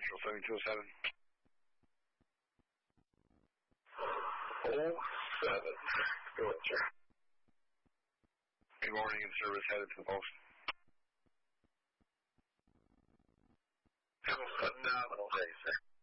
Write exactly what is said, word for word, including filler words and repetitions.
Central, seven two seven. Oh seven. Go ahead, sir. Good morning, in service headed to the post. Have a phenomenal day, sir.